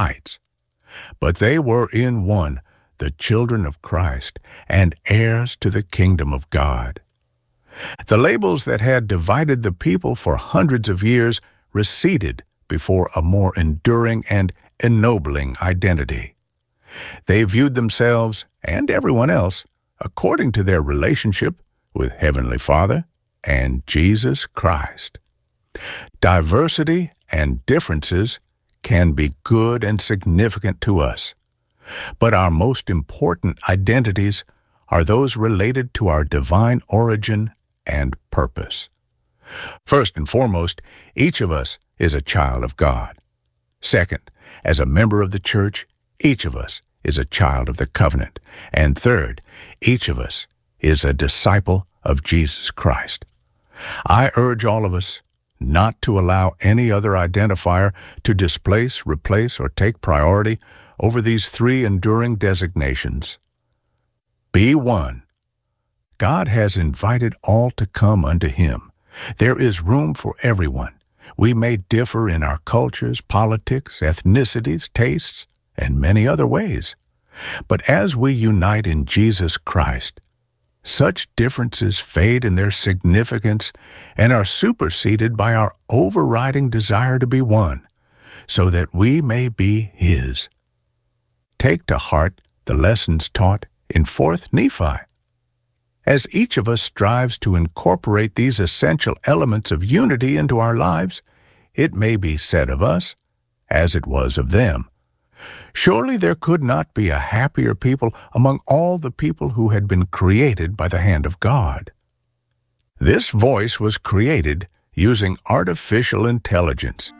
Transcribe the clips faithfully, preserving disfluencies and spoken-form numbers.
heights. But they were in one, the children of Christ, and heirs to the kingdom of God. The labels that had divided the people for hundreds of years receded before a more enduring and ennobling identity. They viewed themselves, and everyone else, according to their relationship with Heavenly Father and Jesus Christ. Diversity and differences can be good and significant to us, but our most important identities are those related to our divine origin and purpose. First and foremost, each of us is a child of God. Second, as a member of the church, each of us is a child of the covenant. And third, each of us is a disciple of Jesus Christ. I urge all of us not to allow any other identifier to displace, replace, or take priority over these three enduring designations. Be one. God has invited all to come unto Him. There is room for everyone. We may differ in our cultures, politics, ethnicities, tastes, and many other ways. But as we unite in Jesus Christ, such differences fade in their significance and are superseded by our overriding desire to be one, so that we may be His. Take to heart the lessons taught in Fourth Nephi. As each of us strives to incorporate these essential elements of unity into our lives, it may be said of us, as it was of them, surely there could not be a happier people among all the people who had been created by the hand of God. This voice was created using artificial intelligence.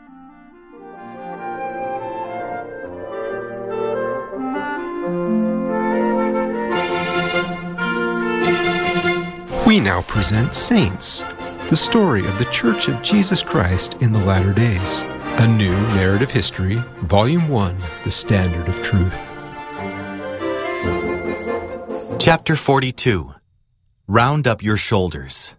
We now present Saints, the story of the Church of Jesus Christ in the Latter Days. A New Narrative History, Volume one, The Standard of Truth. Chapter forty-two. Round Up Your Shoulders.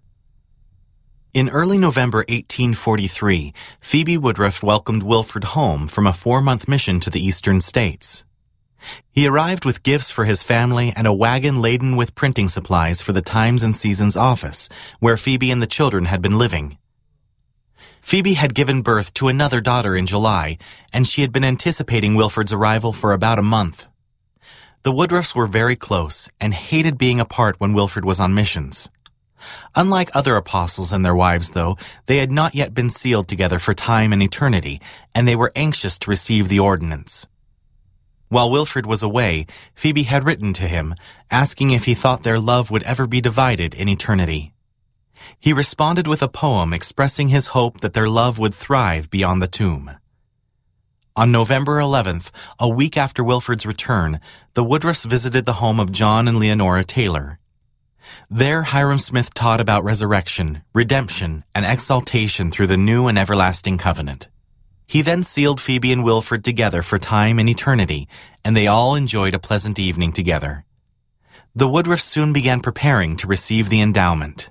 In early November eighteen forty-three, Phoebe Woodruff welcomed Wilford home from a four-month mission to the eastern states. He arrived with gifts for his family and a wagon laden with printing supplies for the Times and Seasons office, where Phoebe and the children had been living. Phoebe had given birth to another daughter in July, and she had been anticipating Wilford's arrival for about a month. The Woodruffs were very close and hated being apart when Wilford was on missions. Unlike other apostles and their wives, though, they had not yet been sealed together for time and eternity, and they were anxious to receive the ordinance. While Wilford was away, Phoebe had written to him, asking if he thought their love would ever be divided in eternity. He responded with a poem expressing his hope that their love would thrive beyond the tomb. On November eleventh, a week after Wilford's return, the Woodruffs visited the home of John and Leonora Taylor. There, Hyrum Smith taught about resurrection, redemption, and exaltation through the new and everlasting covenant. He then sealed Phoebe and Wilford together for time and eternity, and they all enjoyed a pleasant evening together. The Woodruffs soon began preparing to receive the endowment.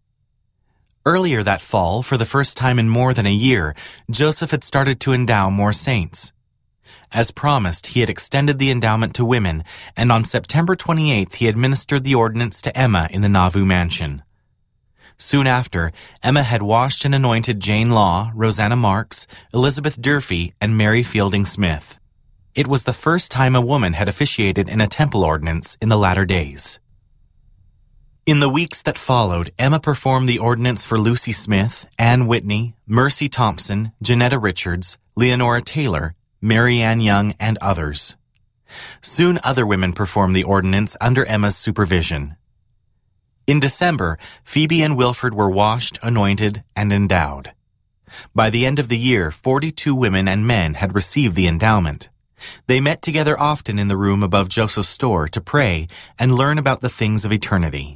Earlier that fall, for the first time in more than a year, Joseph had started to endow more saints. As promised, he had extended the endowment to women, and on September twenty-eighth he administered the ordinance to Emma in the Nauvoo mansion. Soon after, Emma had washed and anointed Jane Law, Rosanna Marks, Elizabeth Durfee, and Mary Fielding Smith. It was the first time a woman had officiated in a temple ordinance in the latter days. In the weeks that followed, Emma performed the ordinance for Lucy Smith, Ann Whitney, Mercy Thompson, Janetta Richards, Leonora Taylor, Mary Ann Young, and others. Soon other women performed the ordinance under Emma's supervision. In December, Phoebe and Wilford were washed, anointed, and endowed. By the end of the year, forty-two women and men had received the endowment. They met together often in the room above Joseph's store to pray and learn about the things of eternity.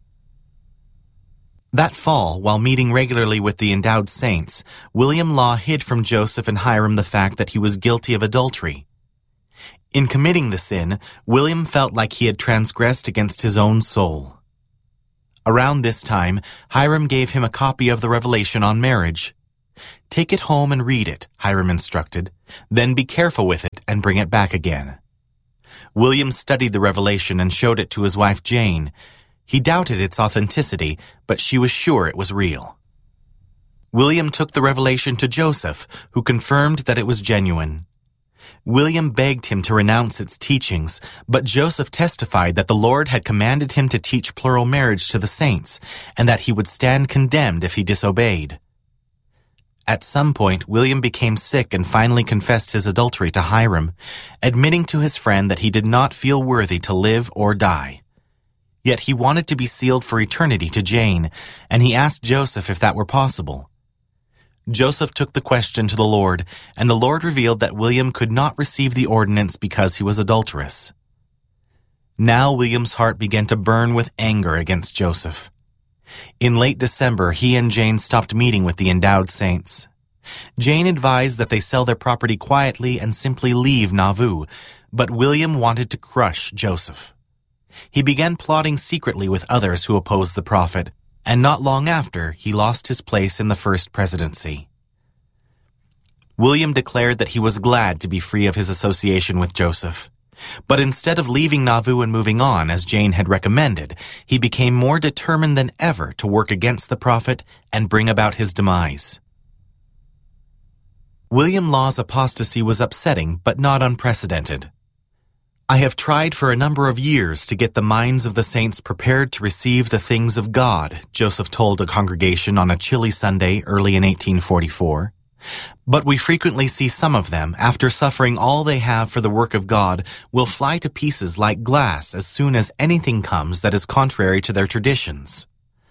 That fall, while meeting regularly with the endowed saints, William Law hid from Joseph and Hyrum the fact that he was guilty of adultery. In committing the sin, William felt like he had transgressed against his own soul. Around this time, Hyrum gave him a copy of the Revelation on marriage. Take it home and read it, Hiram instructed. Then be careful with it and bring it back again. William studied the revelation and showed it to his wife Jane. He doubted its authenticity, but she was sure it was real. William took the revelation to Joseph, who confirmed that it was genuine. William begged him to renounce its teachings, but Joseph testified that the Lord had commanded him to teach plural marriage to the saints, and that he would stand condemned if he disobeyed. At some point, William became sick and finally confessed his adultery to Hiram, admitting to his friend that he did not feel worthy to live or die. Yet he wanted to be sealed for eternity to Jane, and he asked Joseph if that were possible. Joseph took the question to the Lord, and the Lord revealed that William could not receive the ordinance because he was adulterous. Now William's heart began to burn with anger against Joseph. In late December, he and Jane stopped meeting with the endowed saints. Jane advised that they sell their property quietly and simply leave Nauvoo, but William wanted to crush Joseph. He began plotting secretly with others who opposed the prophet, and not long after, he lost his place in the first presidency. William declared that he was glad to be free of his association with Joseph. But instead of leaving Nauvoo and moving on, as Jane had recommended, he became more determined than ever to work against the prophet and bring about his demise. William Law's apostasy was upsetting, but not unprecedented. I have tried for a number of years to get the minds of the saints prepared to receive the things of God, Joseph told a congregation on a chilly Sunday early in eighteen forty-four. But we frequently see some of them, after suffering all they have for the work of God, will fly to pieces like glass as soon as anything comes that is contrary to their traditions.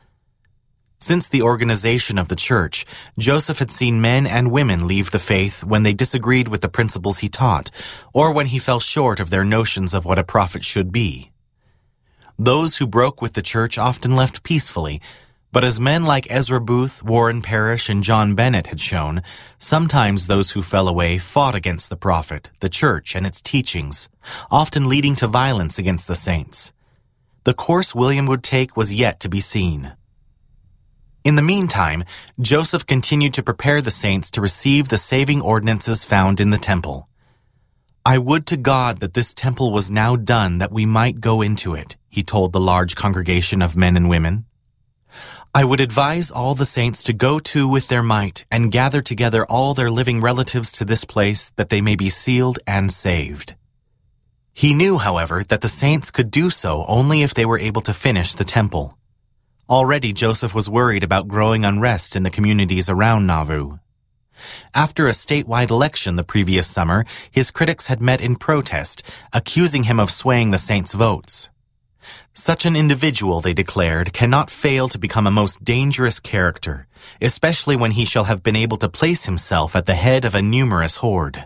Since the organization of the church, Joseph had seen men and women leave the faith when they disagreed with the principles he taught, or when he fell short of their notions of what a prophet should be. Those who broke with the church often left peacefully, but as men like Ezra Booth, Warren Parrish, and John Bennett had shown, sometimes those who fell away fought against the prophet, the church, and its teachings, often leading to violence against the saints. The course William would take was yet to be seen. In the meantime, Joseph continued to prepare the saints to receive the saving ordinances found in the temple. "I would to God that this temple was now done, that we might go into it," he told the large congregation of men and women. "I would advise all the saints to go to with their might and gather together all their living relatives to this place, that they may be sealed and saved." He knew, however, that the saints could do so only if they were able to finish the temple. Already Joseph was worried about growing unrest in the communities around Nauvoo. After a statewide election the previous summer, his critics had met in protest, accusing him of swaying the saints' votes. Such an individual, they declared, cannot fail to become a most dangerous character, especially when he shall have been able to place himself at the head of a numerous horde.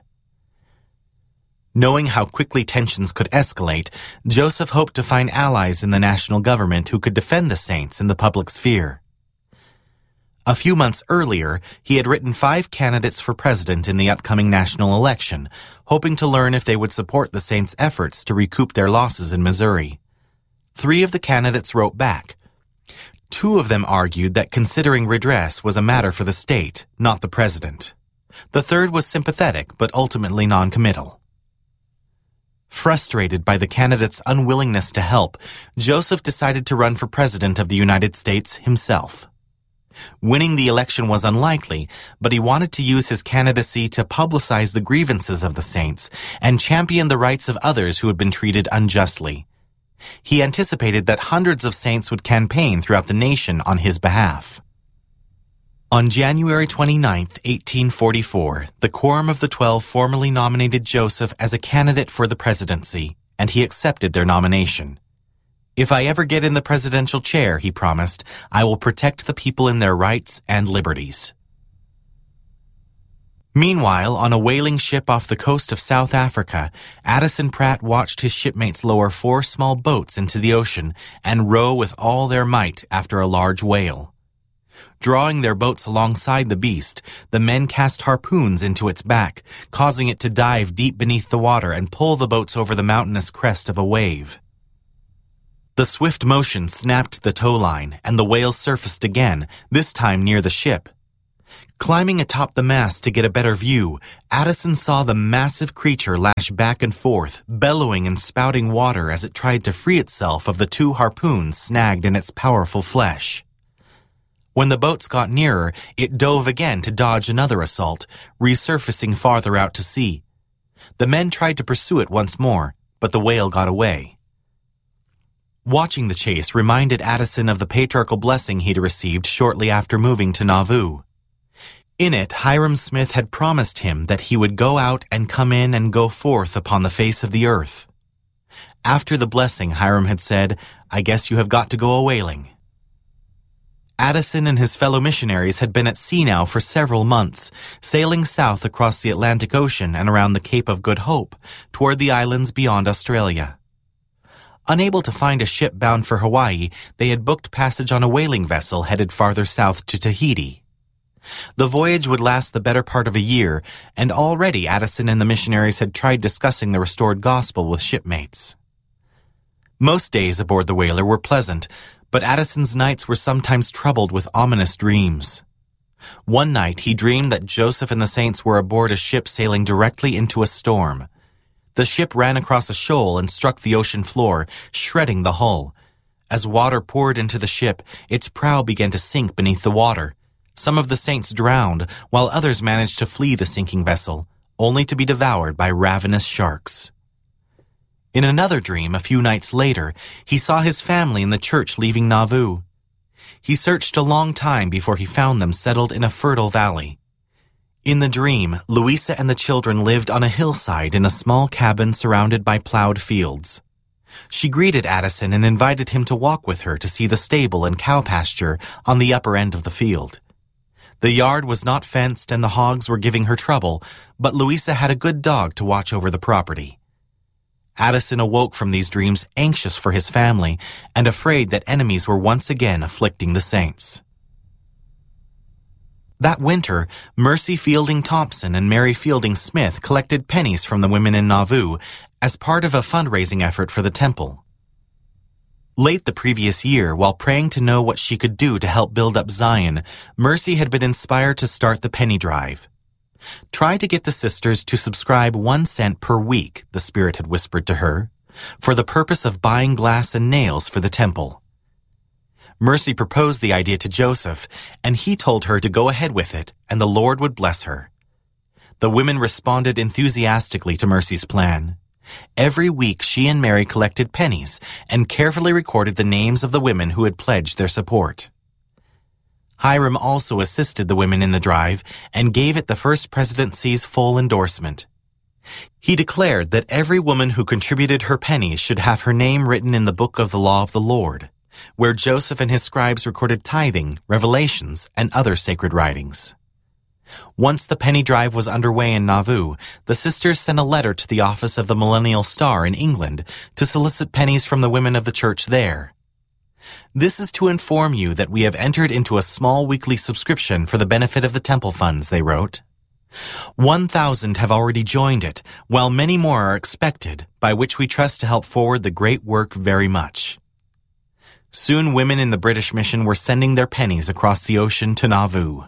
Knowing how quickly tensions could escalate, Joseph hoped to find allies in the national government who could defend the saints in the public sphere. A few months earlier, he had written five candidates for president in the upcoming national election, hoping to learn if they would support the saints' efforts to recoup their losses in Missouri. Three of the candidates wrote back. Two of them argued that considering redress was a matter for the state, not the president. The third was sympathetic, but ultimately non-committal. Frustrated by the candidates' unwillingness to help, Joseph decided to run for president of the United States himself. Winning the election was unlikely, but he wanted to use his candidacy to publicize the grievances of the saints and champion the rights of others who had been treated unjustly. He anticipated that hundreds of saints would campaign throughout the nation on his behalf. On January twenty-ninth, eighteen forty-four, the Quorum of the Twelve formally nominated Joseph as a candidate for the presidency, and he accepted their nomination. "If I ever get in the presidential chair," he promised, "I will protect the people in their rights and liberties." Meanwhile, on a whaling ship off the coast of South Africa, Addison Pratt watched his shipmates lower four small boats into the ocean and row with all their might after a large whale. Drawing their boats alongside the beast, the men cast harpoons into its back, causing it to dive deep beneath the water and pull the boats over the mountainous crest of a wave. The swift motion snapped the tow line, and the whale surfaced again, this time near the ship. Climbing atop the mast to get a better view, Addison saw the massive creature lash back and forth, bellowing and spouting water as it tried to free itself of the two harpoons snagged in its powerful flesh. When the boats got nearer, it dove again to dodge another assault, resurfacing farther out to sea. The men tried to pursue it once more, but the whale got away. Watching the chase reminded Addison of the patriarchal blessing he'd received shortly after moving to Nauvoo. In it, Hyrum Smith had promised him that he would go out and come in and go forth upon the face of the earth. After the blessing, Hyrum had said, "I guess you have got to go a-whaling." Addison and his fellow missionaries had been at sea now for several months, sailing south across the Atlantic Ocean and around the Cape of Good Hope, toward the islands beyond Australia. Unable to find a ship bound for Hawaii, they had booked passage on a whaling vessel headed farther south to Tahiti. The voyage would last the better part of a year, and already Addison and the missionaries had tried discussing the restored gospel with shipmates. Most days aboard the whaler were pleasant, but Addison's nights were sometimes troubled with ominous dreams. One night he dreamed that Joseph and the saints were aboard a ship sailing directly into a storm. The ship ran across a shoal and struck the ocean floor, shredding the hull. As water poured into the ship, its prow began to sink beneath the water. Some of the saints drowned, while others managed to flee the sinking vessel, only to be devoured by ravenous sharks. In another dream, a few nights later, he saw his family in the church leaving Nauvoo. He searched a long time before he found them settled in a fertile valley. In the dream, Louisa and the children lived on a hillside in a small cabin surrounded by plowed fields. She greeted Addison and invited him to walk with her to see the stable and cow pasture on the upper end of the field. The yard was not fenced and the hogs were giving her trouble, but Louisa had a good dog to watch over the property. Addison awoke from these dreams anxious for his family and afraid that enemies were once again afflicting the saints. That winter, Mercy Fielding Thompson and Mary Fielding Smith collected pennies from the women in Nauvoo as part of a fundraising effort for the temple. Late the previous year, while praying to know what she could do to help build up Zion, Mercy had been inspired to start the penny drive. Try to get the sisters to subscribe one cent per week, the Spirit had whispered to her, for the purpose of buying glass and nails for the temple. Mercy proposed the idea to Joseph, and he told her to go ahead with it, and the Lord would bless her. The women responded enthusiastically to Mercy's plan. Every week she and Mary collected pennies and carefully recorded the names of the women who had pledged their support. Hyrum also assisted the women in the drive and gave it the First Presidency's full endorsement. He declared that every woman who contributed her pennies should have her name written in the book of the law of the Lord, where Joseph and his scribes recorded tithing, revelations, and other sacred writings. Once the penny drive was underway in Nauvoo, the sisters sent a letter to the office of the Millennial Star in England to solicit pennies from the women of the church there. "This is to inform you that we have entered into a small weekly subscription for the benefit of the temple funds," they wrote. One thousand have already joined it, while many more are expected, by which we trust to help forward the great work very much. Soon women in the British mission were sending their pennies across the ocean to Nauvoo.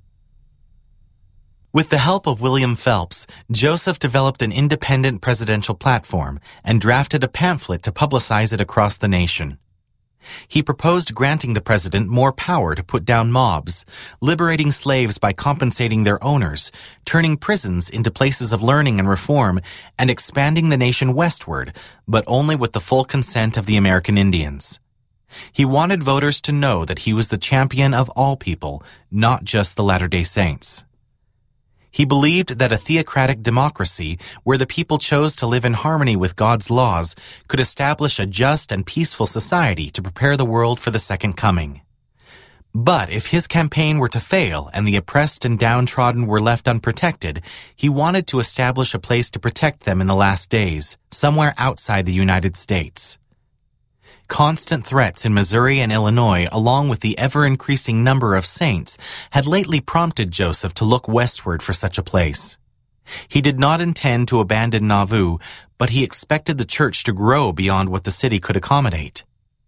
With the help of William Phelps, Joseph developed an independent presidential platform and drafted a pamphlet to publicize it across the nation. He proposed granting the president more power to put down mobs, liberating slaves by compensating their owners, turning prisons into places of learning and reform, and expanding the nation westward, but only with the full consent of the American Indians. He wanted voters to know that he was the champion of all people, not just the Latter-day Saints. He believed that a theocratic democracy, where the people chose to live in harmony with God's laws, could establish a just and peaceful society to prepare the world for the second coming. But if his campaign were to fail and the oppressed and downtrodden were left unprotected, he wanted to establish a place to protect them in the last days, somewhere outside the United States. Constant threats in Missouri and Illinois, along with the ever-increasing number of saints, had lately prompted Joseph to look westward for such a place. He did not intend to abandon Nauvoo, but he expected the church to grow beyond what the city could accommodate.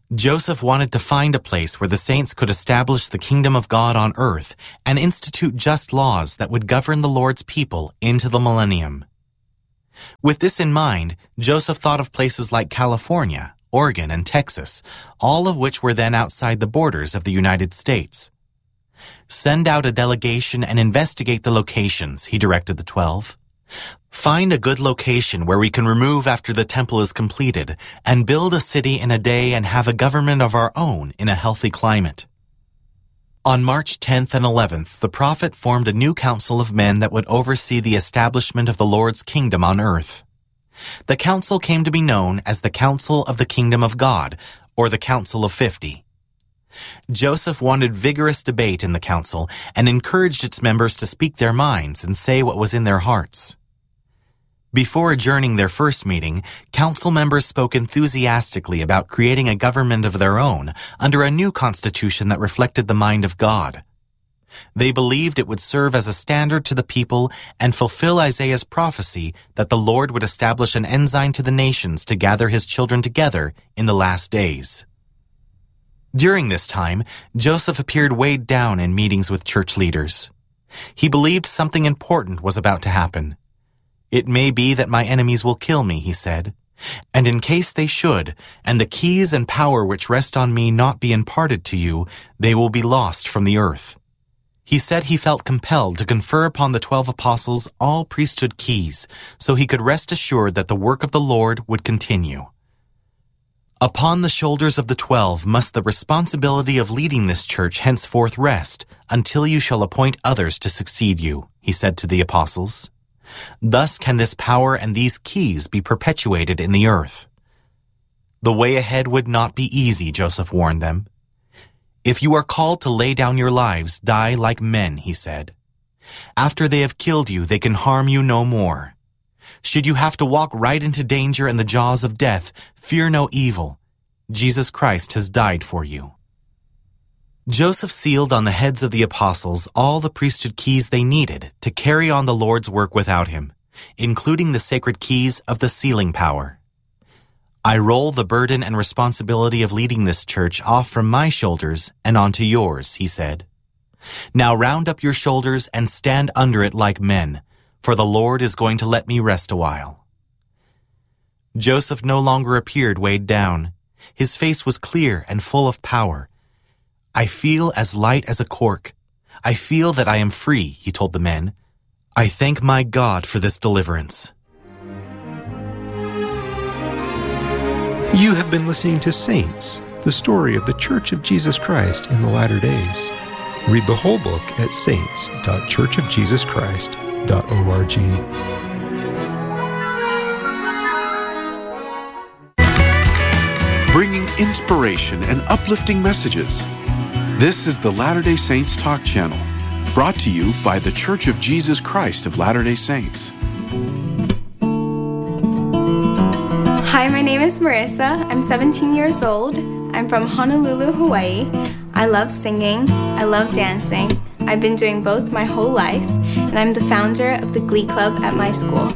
Joseph wanted to find a place where the saints could establish the kingdom of God on earth and institute just laws that would govern the Lord's people into the millennium. With this in mind, Joseph thought of places like California, Oregon, and Texas, all of which were then outside the borders of the United States. Send out a delegation and investigate the locations, he directed the twelve. Find a good location where we can remove after the temple is completed and build a city in a day and have a government of our own in a healthy climate. On March tenth and eleventh, the prophet formed a new council of men that would oversee the establishment of the Lord's kingdom on earth. The council came to be known as the Council of the Kingdom of God, or the Council of Fifty. Joseph wanted vigorous debate in the council and encouraged its members to speak their minds and say what was in their hearts. Before adjourning their first meeting, council members spoke enthusiastically about creating a government of their own under a new constitution that reflected the mind of God. They believed it would serve as a standard to the people and fulfill Isaiah's prophecy that the Lord would establish an ensign to the nations to gather his children together in the last days. During this time, Joseph appeared weighed down in meetings with church leaders. He believed something important was about to happen. "It may be that my enemies will kill me," he said, "and in case they should, and the keys and power which rest on me not be imparted to you, they will be lost from the earth." He said he felt compelled to confer upon the twelve apostles all priesthood keys, so he could rest assured that the work of the Lord would continue. "Upon the shoulders of the twelve must the responsibility of leading this church henceforth rest, until you shall appoint others to succeed you," he said to the apostles. "Thus can this power and these keys be perpetuated in the earth." The way ahead would not be easy, Joseph warned them. "If you are called to lay down your lives, die like men," he said. "After they have killed you, they can harm you no more. Should you have to walk right into danger and the jaws of death, fear no evil. Jesus Christ has died for you." Joseph sealed on the heads of the apostles all the priesthood keys they needed to carry on the Lord's work without him, including the sacred keys of the sealing power. "I roll the burden and responsibility of leading this church off from my shoulders and onto yours," he said. "Now round up your shoulders and stand under it like men, for the Lord is going to let me rest a while." Joseph no longer appeared weighed down. His face was clear and full of power. "I feel as light as a cork. I feel that I am free," he told the men. "I thank my God for this deliverance." You have been listening to Saints, the story of the Church of Jesus Christ in the latter days. Read the whole book at saints dot church of jesus christ dot org. Bringing inspiration and uplifting messages. This is the Latter-day Saints Talk Channel, brought to you by the Church of Jesus Christ of Latter-day Saints. Hi, my name is Marissa. I'm seventeen years old. I'm from Honolulu, Hawaii. I love singing. I love dancing. I've been doing both my whole life, and I'm the founder of the Glee Club at my school.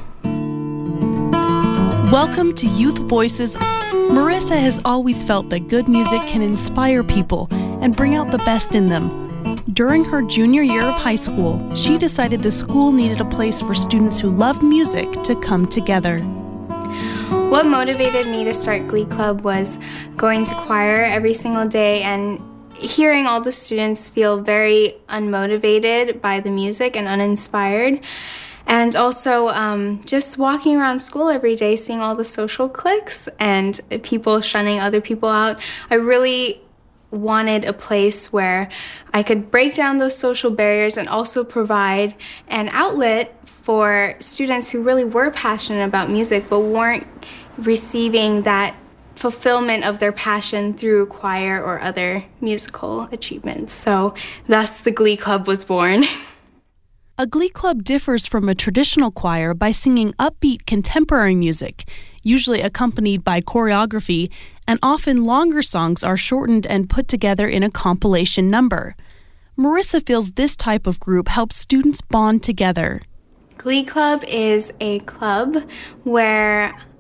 Welcome to Youth Voices. Marissa has always felt that good music can inspire people and bring out the best in them. During her junior year of high school, she decided the school needed a place for students who love music to come together. What motivated me to start Glee Club was going to choir every single day and hearing all the students feel very unmotivated by the music and uninspired. And also um, just walking around school every day, seeing all the social cliques and people shunning other people out. I really wanted a place where I could break down those social barriers and also provide an outlet for students who really were passionate about music but weren't receiving that fulfillment of their passion through choir or other musical achievements. So thus the Glee Club was born. A Glee Club differs from a traditional choir by singing upbeat contemporary music, usually accompanied by choreography, and often longer songs are shortened and put together in a compilation number. Marissa feels this type of group helps students bond together. Glee Club is a club where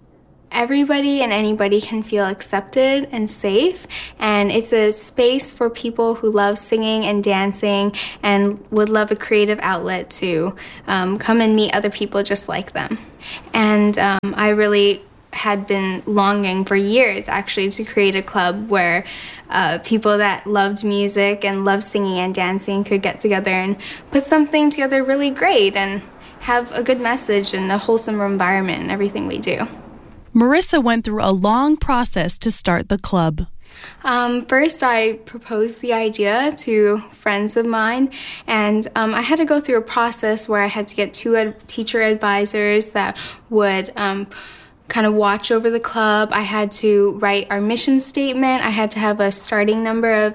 everybody and anybody can feel accepted and safe, and it's a space for people who love singing and dancing and would love a creative outlet to um, come and meet other people just like them. And um, I really had been longing for years actually to create a club where uh, people that loved music and loved singing and dancing could get together and put something together really great and have a good message and a wholesome environment in everything we do. Marissa went through a long process to start the club. Um, first, I proposed the idea to friends of mine, and um, I had to go through a process where I had to get two ad- teacher advisors that would um, kind of watch over the club. I had to write our mission statement. I had to have a starting number of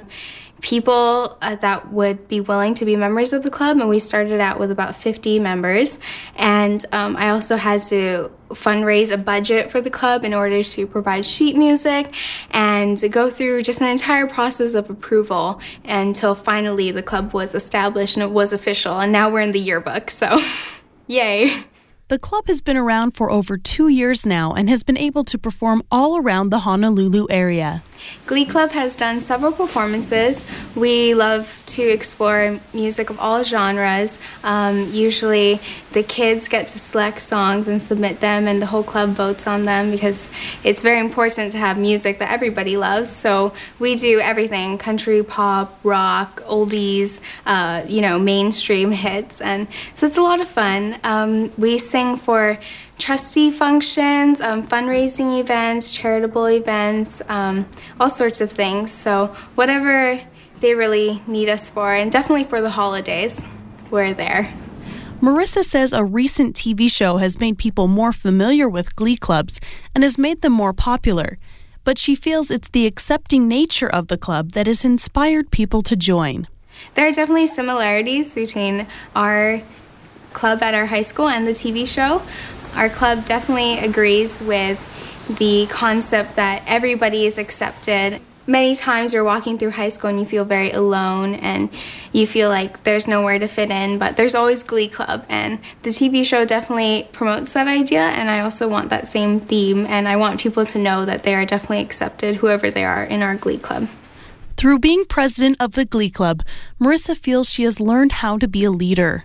people uh, that would be willing to be members of the club, and we started out with about fifty members. And um, I also had to fundraise a budget for the club in order to provide sheet music and go through just an entire process of approval until finally the club was established and it was official, and now we're in the yearbook, so yay. The club has been around for over two years now and has been able to perform all around the Honolulu area. Glee Club has done several performances. We love to explore music of all genres. Um, usually the kids get to select songs and submit them, and the whole club votes on them because it's very important to have music that everybody loves. So we do everything: country, pop, rock, oldies, uh, you know, mainstream hits. And so it's a lot of fun. Um, we sing for trustee functions, um, fundraising events, charitable events, um, all sorts of things. So whatever they really need us for, and definitely for the holidays, we're there. Marissa says a recent T V show has made people more familiar with Glee clubs and has made them more popular. But she feels it's the accepting nature of the club that has inspired people to join. There are definitely similarities between our club at our high school and the T V show. Our club definitely agrees with the concept that everybody is accepted. Many times you're walking through high school and you feel very alone and you feel like there's nowhere to fit in, but there's always Glee Club, and the T V show definitely promotes that idea, and I also want that same theme, and I want people to know that they are definitely accepted, whoever they are, in our Glee Club. Through being president of the Glee Club, Marissa feels she has learned how to be a leader.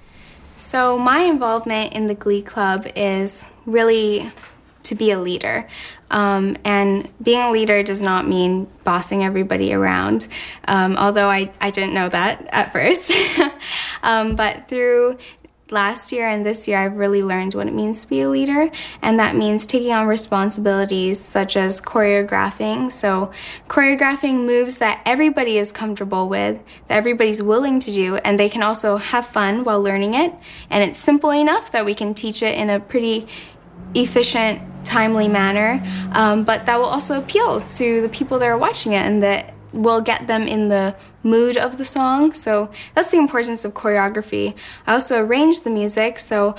So my involvement in the Glee Club is really to be a leader. Um, and being a leader does not mean bossing everybody around, um, although I, I didn't know that at first. um, but through last year and this year, I've really learned what it means to be a leader, and that means taking on responsibilities such as choreographing. So choreographing moves that everybody is comfortable with, that everybody's willing to do, and they can also have fun while learning it. And it's simple enough that we can teach it in a pretty efficient, timely manner, um, but that will also appeal to the people that are watching it and that will get them in the mood of the song. So that's the importance of choreography. I also arrange the music, so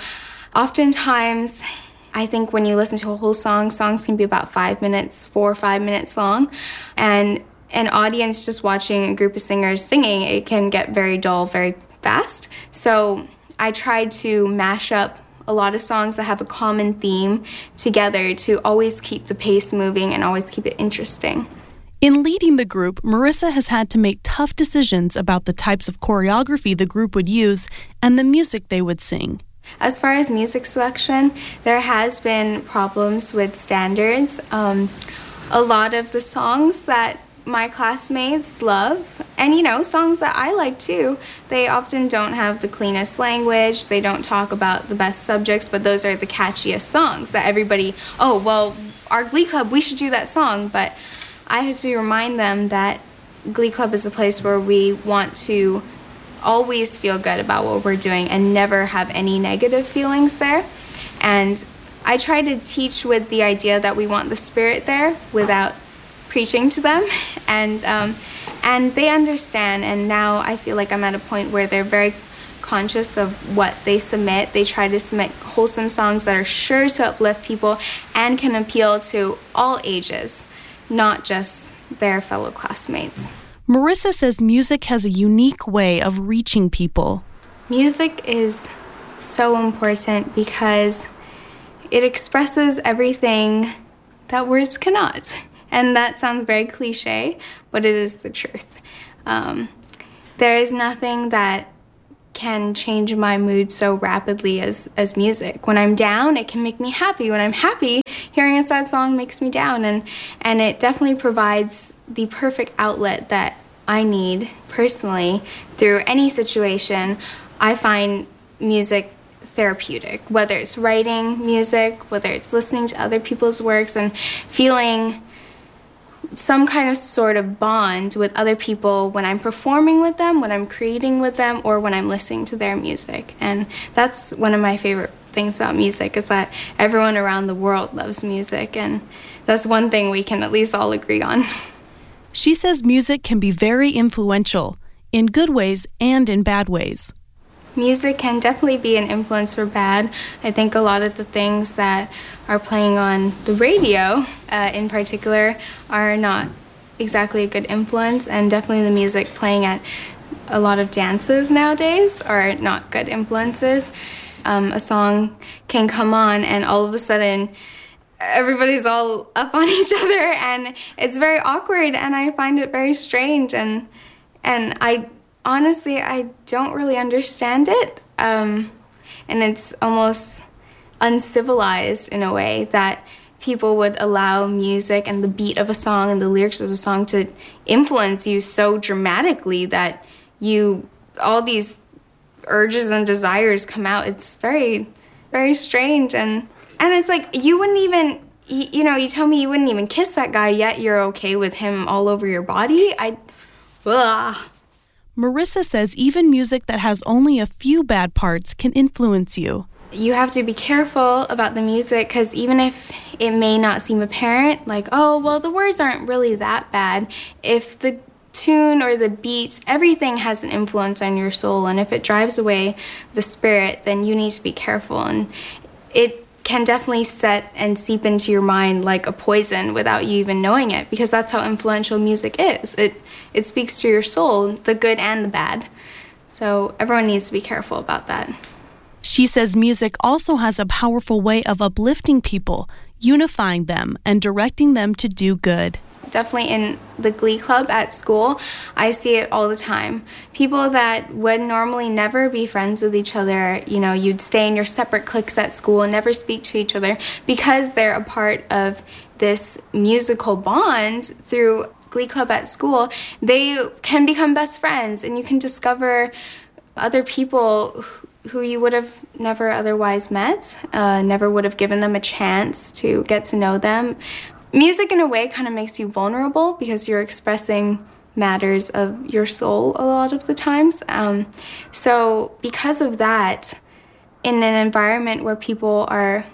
oftentimes I think when you listen to a whole song, songs can be about five minutes, four or five minutes long, and an audience just watching a group of singers singing, it can get very dull very fast. So I tried to mash up a lot of songs that have a common theme together to always keep the pace moving and always keep it interesting. In leading the group, Marissa has had to make tough decisions about the types of choreography the group would use and the music they would sing. As far as music selection, there has been problems with standards. Um, a lot of the songs that my classmates love, and you know, songs that I like too, they often don't have the cleanest language, they don't talk about the best subjects, but those are the catchiest songs that everybody, oh, well, our Glee Club, we should do that song. But I have to remind them that Glee Club is a place where we want to always feel good about what we're doing and never have any negative feelings there. And I try to teach with the idea that we want the spirit there without preaching to them, and um, and they understand, and now I feel like I'm at a point where they're very conscious of what they submit. They try to submit wholesome songs that are sure to uplift people and can appeal to all ages, not just their fellow classmates. Marissa says music has a unique way of reaching people. Music is so important because it expresses everything that words cannot. And that sounds very cliche, but it is the truth. Um, there is nothing that can change my mood so rapidly as, as music. When I'm down, it can make me happy. When I'm happy, hearing a sad song makes me down. And, and it definitely provides the perfect outlet that I need personally through any situation. I find music therapeutic, whether it's writing music, whether it's listening to other people's works and feeling some kind of sort of bond with other people when I'm performing with them, when I'm creating with them, or when I'm listening to their music. And that's one of my favorite things about music, is that everyone around the world loves music, and that's one thing we can at least all agree on. She says music can be very influential, in good ways and in bad ways. Music can definitely be an influence for bad. I think a lot of the things that are playing on the radio, uh, in particular, are not exactly a good influence, and definitely the music playing at a lot of dances nowadays are not good influences. Um, a song can come on and all of a sudden everybody's all up on each other, and it's very awkward, and I find it very strange, and and I honestly, I don't really understand it, um, and it's almost uncivilized in a way that people would allow music and the beat of a song and the lyrics of a song to influence you so dramatically that you, all these urges and desires come out. It's very, very strange, and and it's like you wouldn't even, you, you know, you tell me you wouldn't even kiss that guy, yet you're okay with him all over your body. I, ugh. Marissa says even music that has only a few bad parts can influence you. You have to be careful about the music, because even if it may not seem apparent, like, oh, well, the words aren't really that bad, if the tune or the beats, everything has an influence on your soul, and if it drives away the spirit, then you need to be careful. And it can definitely set and seep into your mind like a poison without you even knowing it, because that's how influential music is. It it speaks to your soul, the good and the bad. So everyone needs to be careful about that. She says music also has a powerful way of uplifting people, unifying them, and directing them to do good. Definitely in the Glee Club at school, I see it all the time. People that would normally never be friends with each other, you know, you'd stay in your separate cliques at school and never speak to each other, because they're a part of this musical bond through Glee Club at school, they can become best friends, and you can discover other people who you would have never otherwise met, uh, never would have given them a chance to get to know them. Music, in a way, kind of makes you vulnerable, because you're expressing matters of your soul a lot of the times. Um, so because of that, in an environment where people are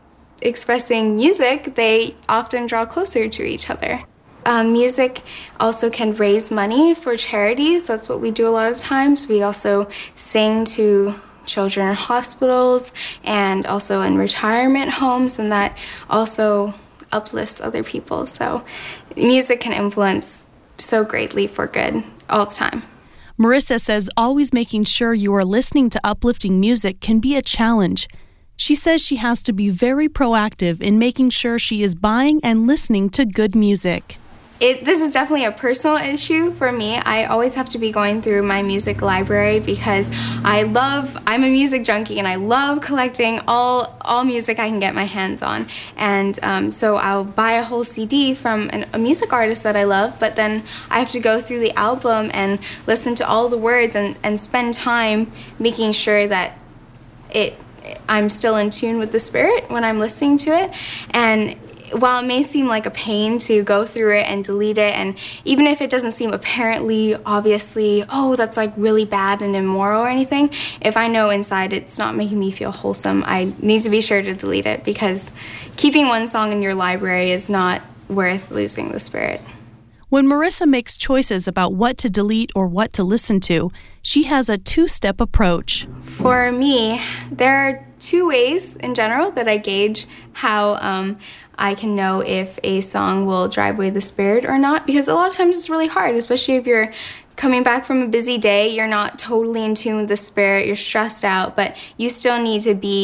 expressing music, they often draw closer to each other. Um, music also can raise money for charities. That's what we do a lot of times. We also sing to children in hospitals and also in retirement homes, and that also uplifts other people. So music can influence so greatly for good all the time. Marissa says always making sure you are listening to uplifting music can be a challenge. She says she has to be very proactive in making sure she is buying and listening to good music. It, this is definitely a personal issue for me. I always have to be going through my music library, because I love, I'm a music junkie, and I love collecting all all music I can get my hands on. And um, so I'll buy a whole C D from an, a music artist that I love, but then I have to go through the album and listen to all the words and, and spend time making sure that it I'm still in tune with the Spirit when I'm listening to it. And while it may seem like a pain to go through it and delete it, and even if it doesn't seem apparently, obviously, oh, that's like really bad and immoral or anything, if I know inside it's not making me feel wholesome, I need to be sure to delete it, because keeping one song in your library is not worth losing the Spirit. When Marissa makes choices about what to delete or what to listen to, she has a two-step approach. For me, there are two ways in general that I gauge how um, I can know if a song will drive away the Spirit or not, because a lot of times it's really hard, especially if you're coming back from a busy day, you're not totally in tune with the Spirit, you're stressed out, but you still need to be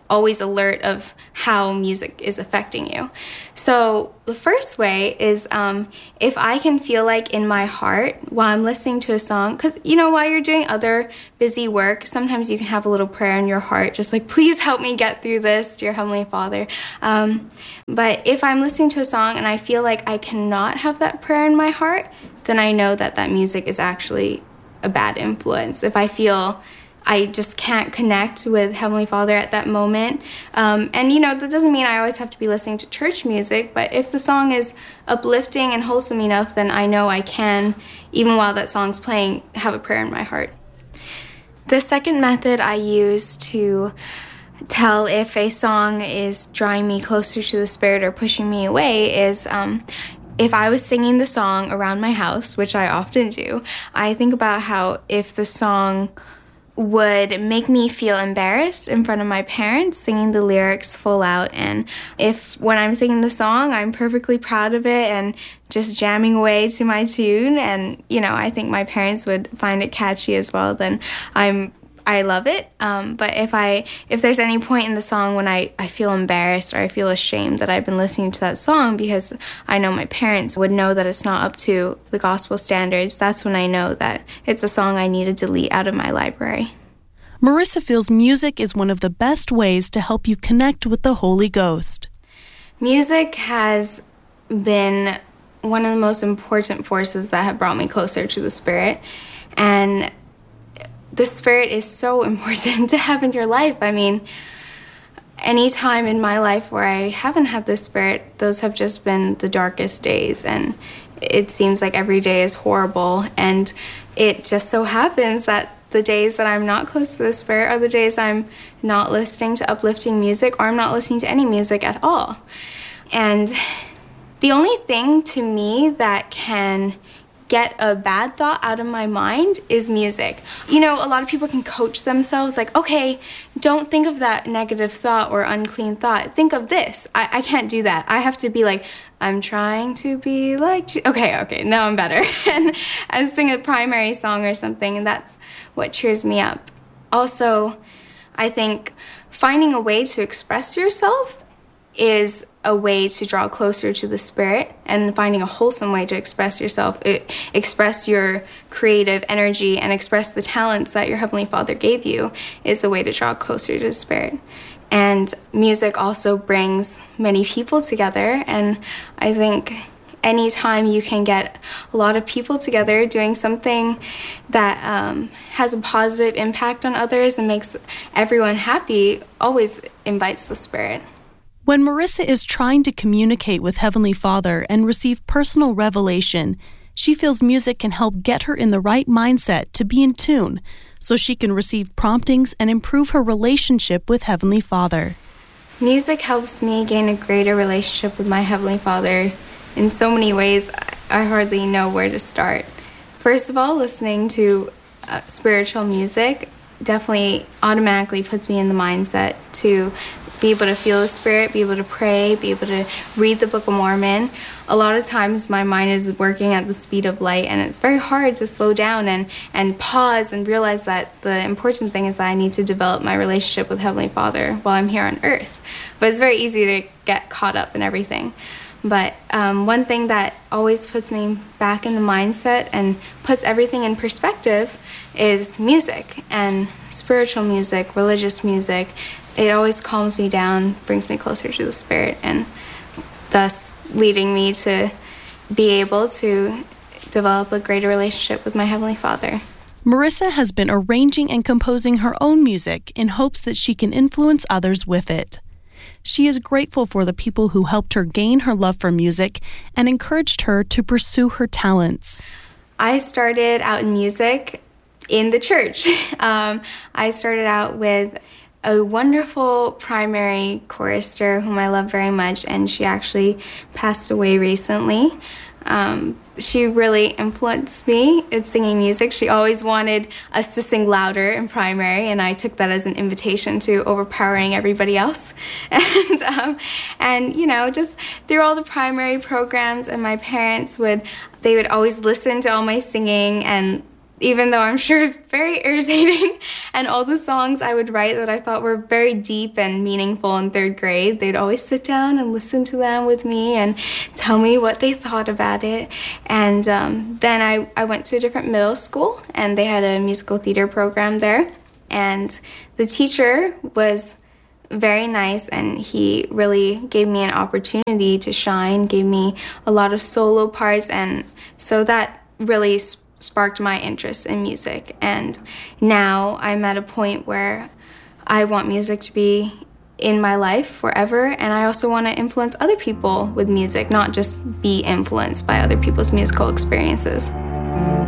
always alert of how music is affecting you. So the first way is um, if I can feel like in my heart while I'm listening to a song, because, you know, while you're doing other busy work, sometimes you can have a little prayer in your heart, just like, please help me get through this, dear Heavenly Father. Um, but if I'm listening to a song and I feel like I cannot have that prayer in my heart, then I know that that music is actually a bad influence. If I feel I just can't connect with Heavenly Father at that moment. Um, and, you know, that doesn't mean I always have to be listening to church music, but if the song is uplifting and wholesome enough, then I know I can, even while that song's playing, have a prayer in my heart. The second method I use to tell if a song is drawing me closer to the Spirit or pushing me away is um, if I was singing the song around my house, which I often do, I think about how if the song would make me feel embarrassed in front of my parents singing the lyrics full out, and if when I'm singing the song I'm perfectly proud of it and just jamming away to my tune, and you know I think my parents would find it catchy as well, then I'm I love it. Um, but if I if there's any point in the song when I, I feel embarrassed or I feel ashamed that I've been listening to that song because I know my parents would know that it's not up to the gospel standards, that's when I know that it's a song I need to delete out of my library. Marissa feels music is one of the best ways to help you connect with the Holy Ghost. Music has been one of the most important forces that have brought me closer to the Spirit, and the Spirit is so important to have in your life. I mean, any time in my life where I haven't had the Spirit, those have just been the darkest days, and it seems like every day is horrible, and it just so happens that the days that I'm not close to the Spirit are the days I'm not listening to uplifting music, or I'm not listening to any music at all. And the only thing to me that can get a bad thought out of my mind is music. You know, a lot of people can coach themselves like, okay, don't think of that negative thought or unclean thought. Think of this. I, I can't do that. I have to be like, I'm trying to be like, Je-. okay, okay, now I'm better. And I sing a primary song or something, and that's what cheers me up. Also, I think finding a way to express yourself is a way to draw closer to the Spirit, and finding a wholesome way to express yourself, it, express your creative energy and express the talents that your Heavenly Father gave you is a way to draw closer to the Spirit. And music also brings many people together, and I think anytime you can get a lot of people together doing something that um, has a positive impact on others and makes everyone happy always invites the Spirit. When Marissa is trying to communicate with Heavenly Father and receive personal revelation, she feels music can help get her in the right mindset to be in tune, so she can receive promptings and improve her relationship with Heavenly Father. Music helps me gain a greater relationship with my Heavenly Father in so many ways I hardly know where to start. First of all, listening to uh, spiritual music definitely automatically puts me in the mindset to be able to feel the Spirit, be able to pray, be able to read the Book of Mormon. A lot of times my mind is working at the speed of light, and it's very hard to slow down and, and pause and realize that the important thing is that I need to develop my relationship with Heavenly Father while I'm here on earth. But it's very easy to get caught up in everything. But um, one thing that always puts me back in the mindset and puts everything in perspective is music, and spiritual music, religious music. It always calms me down, brings me closer to the Spirit, and thus leading me to be able to develop a greater relationship with my Heavenly Father. Marissa has been arranging and composing her own music in hopes that she can influence others with it. She is grateful for the people who helped her gain her love for music and encouraged her to pursue her talents. I started out in music in the church. Um, I started out with a wonderful primary chorister whom I love very much, and she actually passed away recently. Um, she really influenced me in singing music. She always wanted us to sing louder in primary, and I took that as an invitation to overpowering everybody else. And, um, and you know, just through all the primary programs, and my parents would, they would always listen to all my singing, and even though I'm sure it's very irritating. And all the songs I would write that I thought were very deep and meaningful in third grade, they'd always sit down and listen to them with me and tell me what they thought about it. And um, then I, I went to a different middle school, and they had a musical theater program there. And the teacher was very nice, and he really gave me an opportunity to shine, gave me a lot of solo parts, and so that really sparked my interest in music. And now I'm at a point where I want music to be in my life forever, and I also want to influence other people with music, not just be influenced by other people's musical experiences.